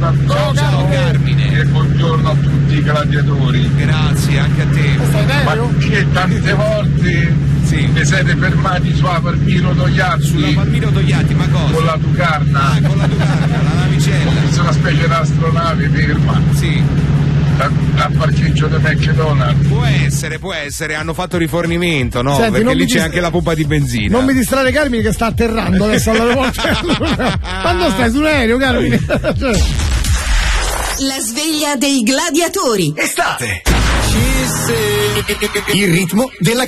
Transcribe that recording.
Ciao Carmine. E buongiorno a tutti i gladiatori. Grazie, anche a te. Ma che tante volte vi siete fermati sulla Palmiro Togliatti? Sulla Palmiro Togliatti, ma cosa? Con la Tucarna. Con la Tucarna, la navicella. È una specie di astronave ferma. Sì. A parcheggio di McDonald's. Può essere, hanno fatto rifornimento, no? Senti, perché lì c'è anche la pompa di benzina. Non mi distrarre Carmine che sta atterrando adesso alla volta. Quando stai sull'aereo, Carmine? La sveglia dei gladiatori. Estate. Il ritmo della